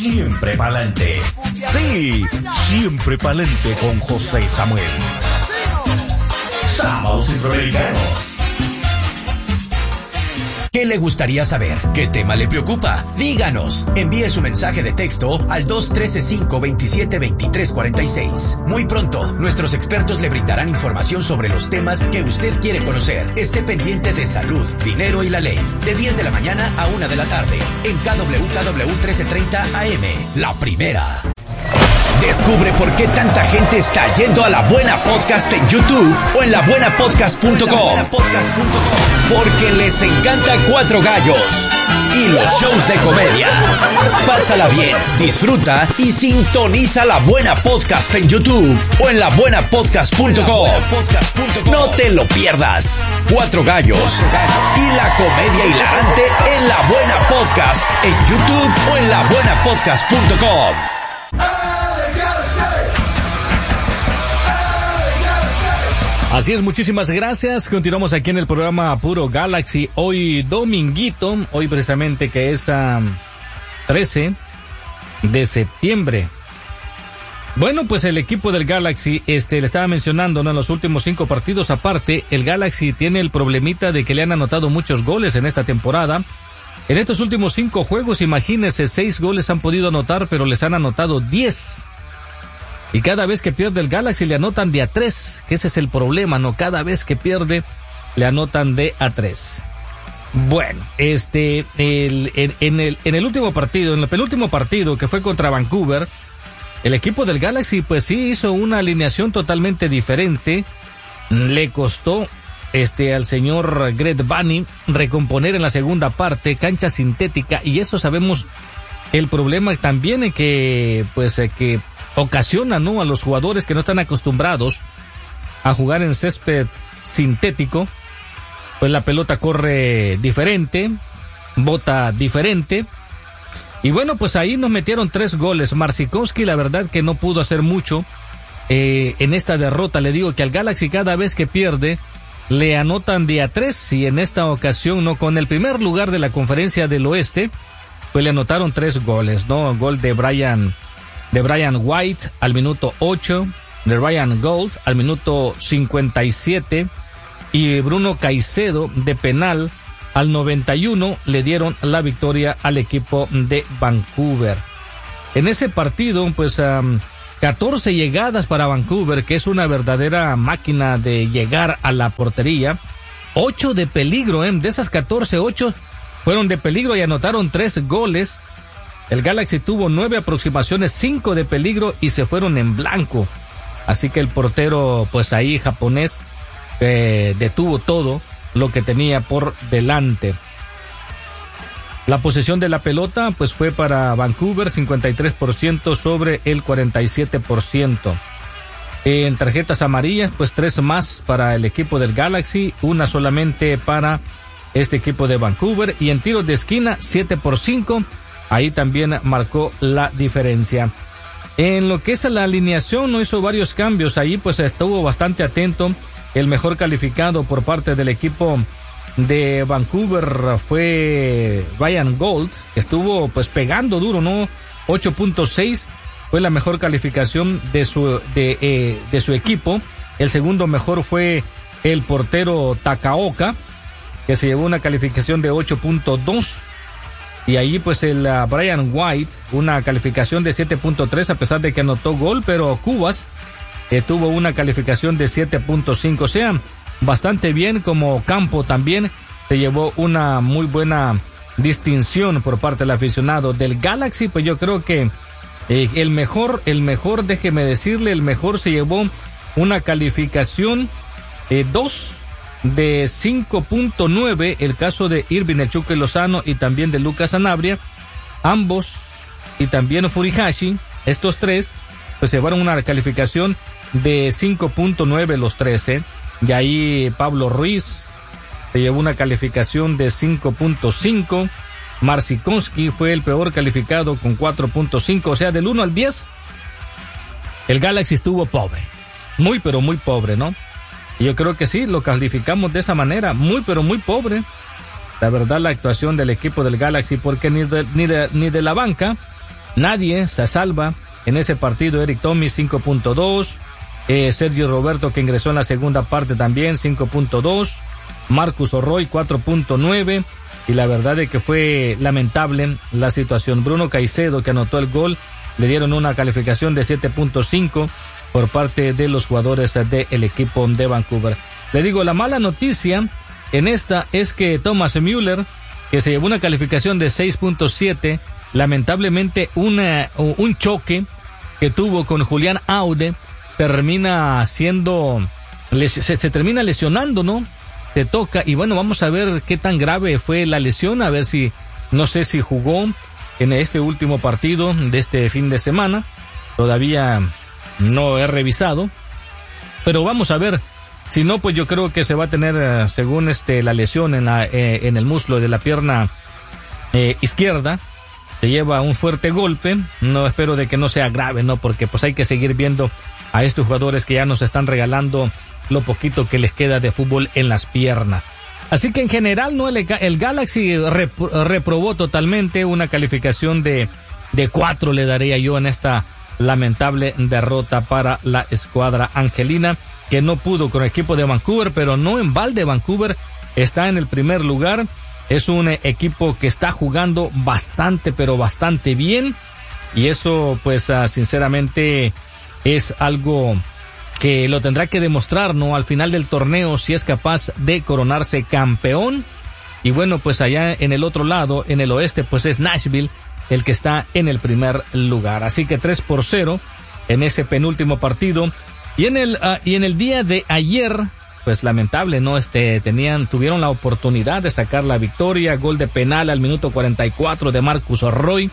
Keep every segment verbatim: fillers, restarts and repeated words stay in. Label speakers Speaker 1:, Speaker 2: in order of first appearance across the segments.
Speaker 1: siempre pa'lante. Sí, siempre pa'lante con José Samuel. Sábados Centroamericanos.
Speaker 2: ¿Qué le gustaría saber? ¿Qué tema le preocupa? Díganos. Envíe su mensaje de texto al dos uno tres cinco dos siete dos tres cuatro seis. Muy pronto, nuestros expertos le brindarán información sobre los temas que usted quiere conocer. Esté pendiente de salud, dinero y la ley. De diez de la mañana a una de la tarde. En K W K W trece treinta A M. La primera. Descubre por qué tanta gente está yendo a La Buena Podcast en YouTube o en la buena podcast punto com. Porque les encanta Cuatro Gallos y los shows de comedia. Pásala bien, disfruta y sintoniza La Buena Podcast en YouTube o en la buena podcast punto com. No te lo pierdas. Cuatro Gallos y la comedia hilarante en La Buena Podcast en YouTube o en la buena podcast punto com.
Speaker 3: Así es, muchísimas gracias. Continuamos aquí en el programa Puro Galaxy. Hoy dominguito, hoy precisamente que es um, trece de septiembre. Bueno, pues el equipo del Galaxy, este, le estaba mencionando, ¿no? En los últimos cinco partidos aparte, el Galaxy tiene el problemita de que le han anotado muchos goles en esta temporada. En estos últimos cinco juegos, imagínense, seis goles han podido anotar, pero les han anotado diez. Y cada vez que pierde el Galaxy le anotan de a tres, que ese es el problema, ¿no? Cada vez que pierde le anotan de a tres. Bueno, este, el, en, en, el, en el último partido, en el penúltimo partido que fue contra Vancouver, el equipo del Galaxy pues sí hizo una alineación totalmente diferente. Le costó este al señor Greg Vanney recomponer en la segunda parte, cancha sintética, y eso sabemos el problema también en que pues que ocasiona, ¿no?, a los jugadores que no están acostumbrados a jugar en césped sintético. Pues la pelota corre diferente, bota diferente. Y bueno, pues ahí nos metieron tres goles. Marcinkowski, la verdad que no pudo hacer mucho eh, en esta derrota. Le digo que al Galaxy cada vez que pierde le anotan de a tres, y en esta ocasión, no, con el primer lugar de la Conferencia del Oeste, pues le anotaron tres goles, ¿no? Gol de Brian de Brian White al minuto ocho, de Ryan Gold al minuto cincuenta y siete, y Bruno Caicedo de penal al noventa y uno le dieron la victoria al equipo de Vancouver. En ese partido, pues um, catorce llegadas para Vancouver, que es una verdadera máquina de llegar a la portería. ocho de peligro, ¿eh? De esas catorce, ocho fueron de peligro y anotaron tres goles. El Galaxy tuvo nueve aproximaciones, cinco de peligro y se fueron en blanco. Así que el portero, pues ahí japonés, eh, detuvo todo lo que tenía por delante. La posesión de la pelota, pues fue para Vancouver, cincuenta y tres por ciento sobre el cuarenta y siete por ciento. En tarjetas amarillas, pues tres más para el equipo del Galaxy, una solamente para este equipo de Vancouver. Y en tiros de esquina, siete por cinco. Ahí también marcó la diferencia. En lo que es la alineación, no hizo varios cambios. Ahí pues estuvo bastante atento. El mejor calificado por parte del equipo de Vancouver fue Ryan Gold, que estuvo pues pegando duro, ¿no? ocho punto seis fue la mejor calificación de su, de, eh, de su equipo. El segundo mejor fue el portero Takaoka, que se llevó una calificación de ocho punto dos. Y ahí pues el uh, Brian White, una calificación de siete punto tres, a pesar de que anotó gol, pero Cubas eh, tuvo una calificación de siete punto cinco. O sea, bastante bien. Como campo también se llevó una muy buena distinción por parte del aficionado del Galaxy. Pues yo creo que eh, el mejor, el mejor, déjeme decirle, el mejor se llevó una calificación eh, dos de cinco punto nueve, el caso de Irving El Chucky Lozano y también de Lucas Sanabria, ambos, y también Furihashi, estos tres, pues llevaron una calificación de cinco punto nueve los trece, y ahí Pablo Ruiz se llevó una calificación de cinco punto cinco, Marcinkowski fue el peor calificado con cuatro punto cinco, o sea, del uno al diez, el Galaxy estuvo pobre, muy pero muy pobre, ¿no? Y yo creo que sí, lo calificamos de esa manera, muy pero muy pobre. La verdad, la actuación del equipo del Galaxy, porque ni de, ni de, ni de la banca nadie se salva en ese partido. Eric Thomas cinco punto dos, eh, Sergio Roberto, que ingresó en la segunda parte también, cinco punto dos, Marcus Orroy cuatro punto nueve, y la verdad es que fue lamentable la situación. Bruno Caicedo, que anotó el gol, le dieron una calificación de siete punto cinco por parte de los jugadores del equipo de Vancouver. Le digo, la mala noticia en esta es que Thomas Müller, que se llevó una calificación de seis punto siete, lamentablemente una, un choque que tuvo con Julián Aude, termina siendo, se, se termina lesionando, ¿no? Se toca, y bueno, vamos a ver qué tan grave fue la lesión, a ver si, no sé si jugó en este último partido de este fin de semana, todavía no he revisado, pero vamos a ver. Si no, pues yo creo que se va a tener, según este, la lesión en la, eh, en el muslo de la pierna eh, izquierda, se lleva un fuerte golpe. No espero de que no sea grave, ¿no? Porque pues hay que seguir viendo a estos jugadores que ya nos están regalando lo poquito que les queda de fútbol en las piernas. Así que en general, ¿no? El, el Galaxy rep, reprobó totalmente, una calificación de, de cuatro le daría yo en esta lamentable derrota para la escuadra angelina, que no pudo con el equipo de Vancouver, pero no en balde. Vancouver está en el primer lugar, es un equipo que está jugando bastante, pero bastante bien, y eso pues uh, sinceramente es algo que lo tendrá que demostrar, ¿no? Al final del torneo, si es capaz de coronarse campeón. Y bueno, pues allá en el otro lado, en el oeste, pues es Nashville el que está en el primer lugar. Así que tres por cero en ese penúltimo partido. Y en el uh, y en el día de ayer, pues lamentable, ¿no? Este tenían tuvieron la oportunidad de sacar la victoria, gol de penal al minuto cuarenta y cuatro de Marcus Orroy.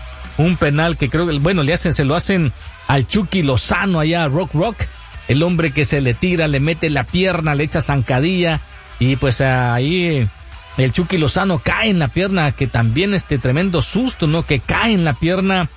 Speaker 3: Un penal que creo que, bueno, le hacen se lo hacen al Chucky Lozano allá a Rock Rock, el hombre que se le tira, le mete la pierna, le echa zancadilla, y pues uh, ahí el Chucky Lozano cae en la pierna, que también este tremendo susto, ¿no? Que cae en la pierna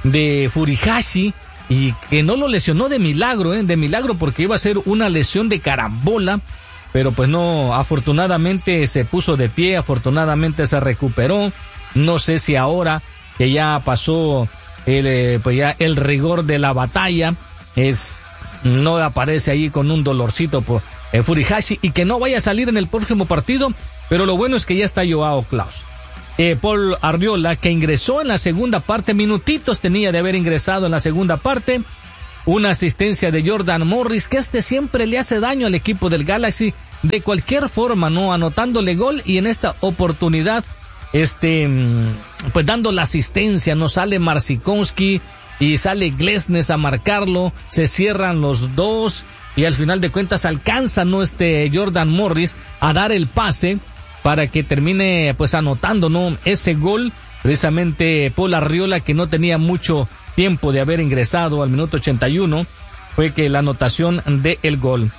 Speaker 3: de Furuhashi, y que no lo lesionó de milagro, ¿eh? De milagro, porque iba a ser una lesión de carambola, pero pues no, afortunadamente se puso de pie, afortunadamente se recuperó. No sé si ahora que ya pasó el, eh, pues ya el rigor de la batalla, es, no aparece ahí con un dolorcito por eh, Furuhashi, y que no vaya a salir en el próximo partido, pero lo bueno es que ya está Joao Klaus. Eh, Paul Arriola, que ingresó en la segunda parte, minutitos tenía de haber ingresado en la segunda parte, una asistencia de Jordan Morris, que este siempre le hace daño al equipo del Galaxy, de cualquier forma, ¿no? Anotándole gol, y en esta oportunidad, este, pues dando la asistencia, ¿no? Sale Marcinkowski y sale Glesnes a marcarlo, se cierran los dos, y al final de cuentas alcanza, ¿no? Este Jordan Morris a dar el pase para que termine pues anotando, ¿no? Ese gol, precisamente Paul Arriola, que no tenía mucho tiempo de haber ingresado al minuto ochenta y uno, fue que la anotación de el gol.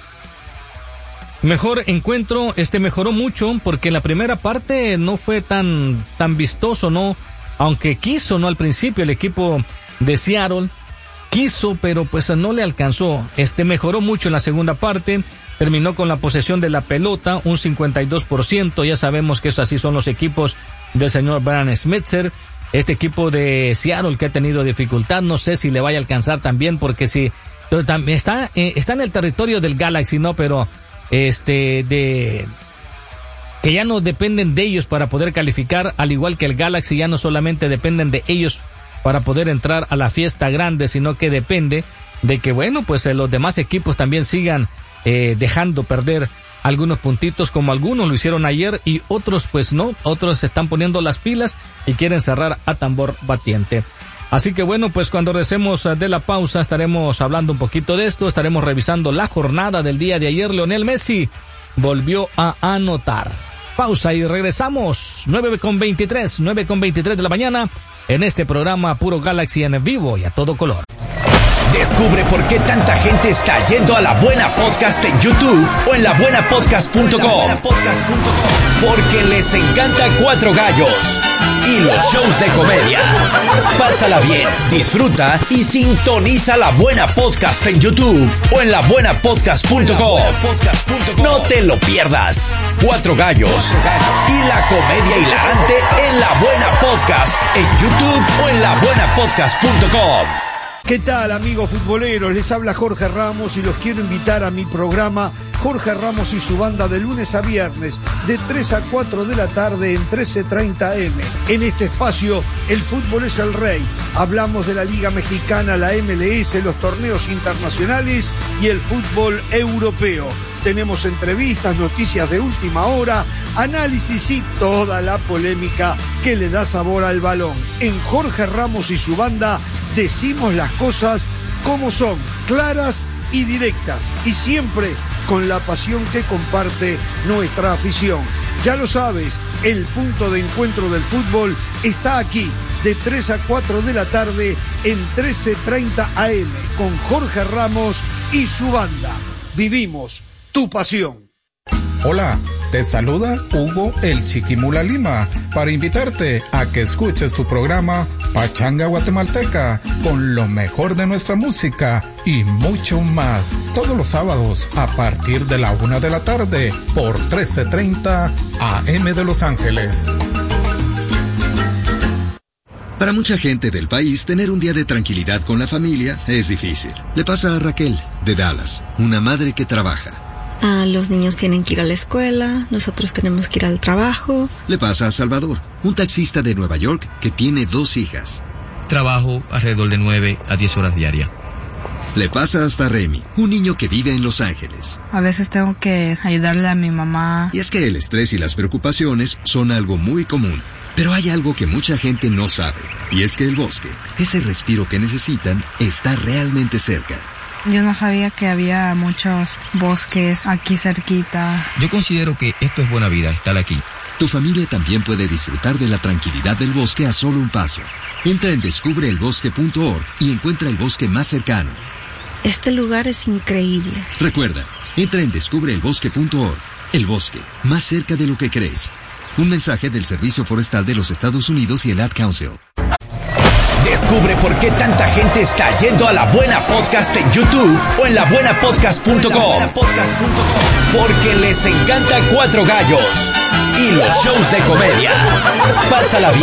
Speaker 3: Mejor encuentro, este mejoró mucho, porque en la primera parte no fue tan, tan vistoso, ¿no? Aunque quiso, ¿no? Al principio el equipo de Seattle quiso, pero pues no le alcanzó. Este mejoró mucho en la segunda parte, terminó con la posesión de la pelota, un cincuenta y dos por ciento, ya sabemos que eso así son los equipos del señor Brian Schmetzer. Este equipo de Seattle que ha tenido dificultad, no sé si le vaya a alcanzar también, porque si está, eh, está en el territorio del Galaxy, ¿no? Pero este de que ya no dependen de ellos para poder calificar, al igual que el Galaxy ya no solamente dependen de ellos para poder entrar a la fiesta grande, sino que depende de que, bueno, pues eh, los demás equipos también sigan eh, dejando perder algunos puntitos, como algunos lo hicieron ayer y otros pues no, otros se están poniendo las pilas y quieren cerrar a tambor batiente. Así que bueno, pues cuando regresemos de la pausa estaremos hablando un poquito de esto, estaremos revisando la jornada del día de ayer. Lionel Messi volvió a anotar. Pausa y regresamos, nueve con veintitrés, nueve con veintitrés de la mañana, en este programa Puro Galaxy en vivo y a todo color.
Speaker 2: Descubre por qué tanta gente está yendo a La Buena Podcast en YouTube o en la buena podcast punto com. Porque les encanta Cuatro Gallos y los shows de comedia. Pásala bien, disfruta y sintoniza La Buena Podcast en YouTube o en la buena podcast punto com. No te lo pierdas. Cuatro Gallos y la comedia hilarante en La Buena Podcast en YouTube o en la buena podcast punto com.
Speaker 4: ¿Qué tal, amigos futboleros? Les habla Jorge Ramos y los quiero invitar a mi programa Jorge Ramos y su banda de lunes a viernes de tres a cuatro de la tarde en trece treinta eme. En este espacio, el fútbol es el rey. Hablamos de la Liga Mexicana, la eme ele ese, los torneos internacionales y el fútbol europeo. Tenemos entrevistas, noticias de última hora, análisis y toda la polémica que le da sabor al balón. En Jorge Ramos y su banda decimos las cosas como son, claras y directas, y siempre con la pasión que comparte nuestra afición. Ya lo sabes, el punto de encuentro del fútbol está aquí, de tres a cuatro de la tarde en trece treinta eme, con Jorge Ramos y su banda. Vivimos tu pasión.
Speaker 5: Hola, te saluda Hugo el Chiquimula Lima para invitarte a que escuches tu programa Pachanga Guatemalteca con lo mejor de nuestra música y mucho más todos los sábados a partir de la una de la tarde por trece treinta eme de Los Ángeles.
Speaker 6: Para mucha gente del país, tener un día de tranquilidad con la familia es difícil. Le pasa a Raquel, de Dallas, una madre que trabaja.
Speaker 7: Ah, los niños tienen que ir a la escuela, nosotros tenemos que ir al trabajo.
Speaker 6: Le pasa a Salvador, un taxista de Nueva York que tiene dos hijas.
Speaker 8: Trabajo alrededor de nueve a diez horas diarias.
Speaker 6: Le pasa hasta a Remy, un niño que vive en Los Ángeles.
Speaker 9: A veces tengo que ayudarle a mi mamá.
Speaker 6: Y es que el estrés y las preocupaciones son algo muy común. Pero hay algo que mucha gente no sabe, y es que el bosque, ese respiro que necesitan, está realmente cerca.
Speaker 9: Yo no sabía que había muchos bosques aquí cerquita.
Speaker 8: Yo considero que esto es buena vida, estar aquí.
Speaker 6: Tu familia también puede disfrutar de la tranquilidad del bosque a solo un paso. Entra en descubre el bosque punto org y encuentra el bosque más cercano.
Speaker 7: Este lugar es increíble.
Speaker 6: Recuerda, entra en descubre el bosque punto org. El bosque, más cerca de lo que crees. Un mensaje del Servicio Forestal de los Estados Unidos y el Ad Council.
Speaker 2: Descubre por qué tanta gente está yendo a La Buena Podcast en YouTube o en la buena podcast punto com. Porque les encanta Cuatro Gallos y los shows de comedia. Pásala bien.